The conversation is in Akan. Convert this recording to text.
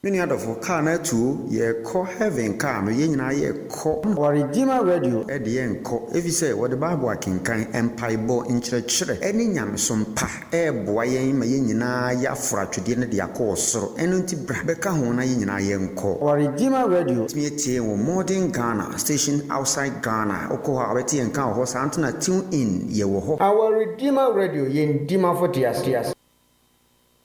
Many other for car na too, ye call heaven car, no yen ye call or Redeemer Radio at the end call. If you say what the Bible can empire bo in church, any yam some pa, boy, my yina ya fractured in the course, so enunti brabeka hona yina yen call. Or Redeemer Radio, me modern Ghana, station outside Ghana, Okoha, Betty and Cow, Horse Antona tune in, ye wo. Our Redeemer Radio, yen Dima for Tias.